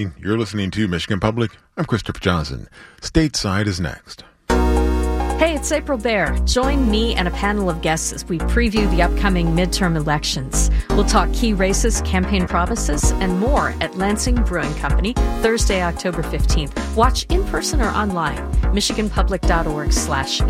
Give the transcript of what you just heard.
You're listening to Michigan Public. I'm Christopher Johnson. Stateside is next. Hey, it's April Baer. Join me and a panel of guests as we preview the upcoming midterm elections. We'll talk key races, campaign promises, and more at Lansing Brewing Company, Thursday, October 15th. Watch in person or online, michiganpublic.org/events.